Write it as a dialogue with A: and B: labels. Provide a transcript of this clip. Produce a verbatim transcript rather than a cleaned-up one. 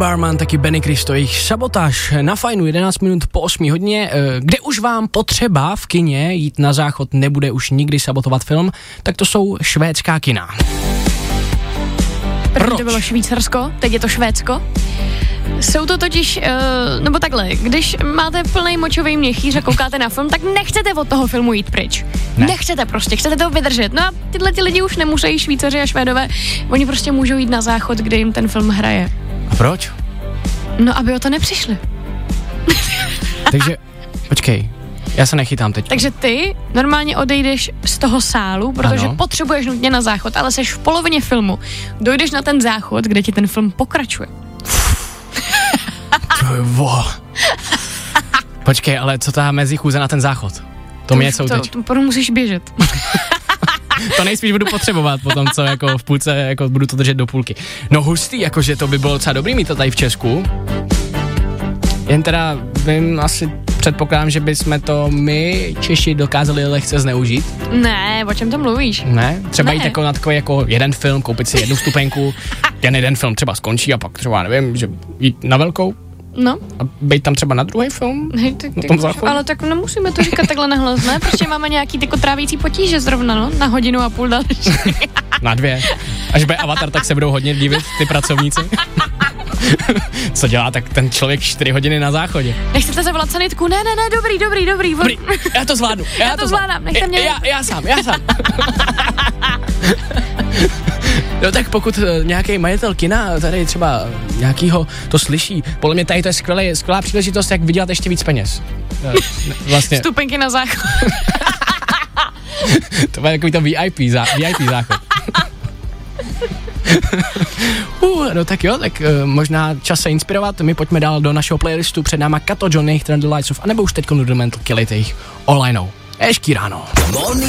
A: Barman, taky Benny Cristo, jejich Sabotáž na Fajnu jedenáct minut po osmé hodině, kde už vám potřeba v kině jít na záchod nebude už nikdy sabotovat film, tak to jsou švédská kina.
B: První to bylo Švýcarsko, teď je to Švédsko. Jsou to totiž, uh, nebo takhle, když máte plný močový měchýř a koukáte na film, tak nechcete od toho filmu jít pryč. Ne. Nechcete prostě, chcete to vydržet. No a tyhle ty lidi už nemusí, Švýcaři a Švédové, oni prostě můžou jít na záchod, kde jim ten film hraje.
A: A proč?
B: No, aby o to nepřišli.
A: Takže, počkej, já se nechytám teď.
B: Takže ty normálně odejdeš z toho sálu, protože
A: ano.
B: potřebuješ nutně na záchod, ale seš v polovině filmu. Dojdeš na ten záchod, kde ti ten film pokračuje.
A: Počkej, ale co ta mezichůze na ten záchod? To, to mě jsou teď.
B: To, to musíš běžet.
A: To nejspíš budu potřebovat potom, co jako v půlce, jako budu to držet do půlky. No hustý, jakože to by bylo docela dobrý mít to tady v Česku. Jen teda vím, asi předpokládám, že bychom to my Češi dokázali lehce zneužít.
B: Ne, o čem to mluvíš?
A: Ne? Třeba
B: ne.
A: jít jako na takový jako jeden film, koupit si jednu vstupenku, ten jeden film třeba skončí a pak třeba, nevím, že jít na velkou.
B: No.
A: A být tam třeba na druhý film?
B: Hej, ty,
A: na
B: ty,
A: tom záchodu?
B: Ale tak nemusíme to říkat takhle nahlas, ne? Prostě máme nějaký tyko trávící potíže zrovna, no? Na hodinu a půl další.
A: Na dvě. Až bude Avatar, tak se budou hodně divit ty pracovníci. Co dělá tak ten člověk čtyři hodiny na záchodě?
B: Nechcete zavolat sanitku? Ne, ne, ne, dobrý, dobrý, dobrý.
A: Dobrý, já to zvládnu.
B: Já, já to zvládám, nechte mě.
A: Já, já sám, já sám. No tak pokud uh, nějaký majitel kina tady třeba nějakýho to slyší, podle mě tady to je skvělý, skvělá příležitost, jak vydělat ještě víc peněz. Vlastně.
B: Vstupenky na záchod.
A: To bude takový to V I P, zá, V I P záchod. uh, no tak jo, tak uh, možná čas se inspirovat, my pojďme dál do našeho playlistu, před náma Kato Johnny, Turn the Lights Off, anebo už teďko Nudemental, Killit jejich All I Know. Hezký ráno.